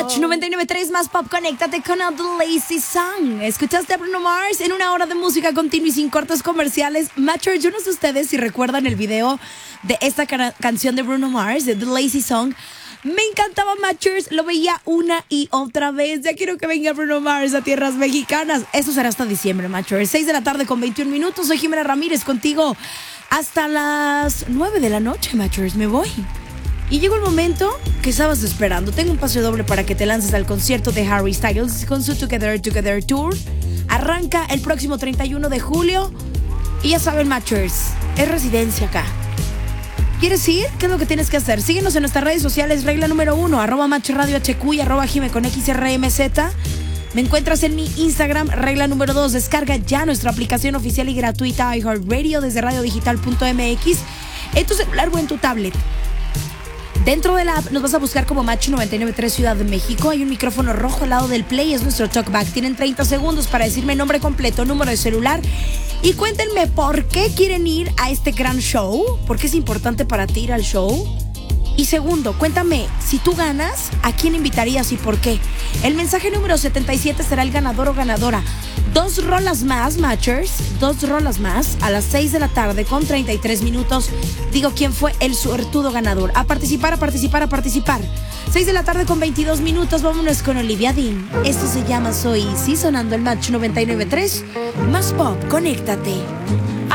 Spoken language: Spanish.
Match 99.3 más pop, conéctate con The Lazy Song. Escuchaste a Bruno Mars en una hora de música continua y sin cortes comerciales. Matchers, yo no sé ustedes si recuerdan el video de esta canción de Bruno Mars, de The Lazy Song. Me encantaba, Matchers, lo veía una y otra vez. Ya quiero que venga Bruno Mars a tierras mexicanas. Eso será hasta diciembre, Matchers. 6 de la tarde con 21 minutos. Soy Jimena Ramírez contigo hasta las 9 de la noche, Matchers. Me voy. Y llegó el momento que estabas esperando. Tengo un pase doble para que te lances al concierto de Harry Styles con su Together Tour. Arranca el próximo 31 de julio. Y ya saben, Matchers, es residencia acá. ¿Quieres ir? ¿Qué es lo que tienes que hacer? Síguenos en nuestras redes sociales. Regla número 1, @MatchRadioHQ y @JimeConXRMZ. Me encuentras en mi Instagram. Regla número 2, descarga ya nuestra aplicación oficial y gratuita iHeartRadio desde radiodigital.mx en tu celular o en tu tablet. Dentro de la app nos vas a buscar como Match 99.3 Ciudad de México. Hay un micrófono rojo al lado del play, es nuestro talkback. Tienen 30 segundos para decirme nombre completo, número de celular y cuéntenme por qué quieren ir a este gran show, por qué es importante para ti ir al show. Y segundo, cuéntame, si tú ganas, ¿a quién invitarías y por qué? El mensaje número 77 será el ganador o ganadora. 2 rolas más, Matchers, 2 rolas más a las 6 de la tarde con 33 minutos. Digo quién fue el suertudo ganador. A participar. 6 de la tarde con 22 minutos, vámonos con Olivia Dean. Esto se llama Soy Easy, sonando el Match 99.3. Más pop, conéctate.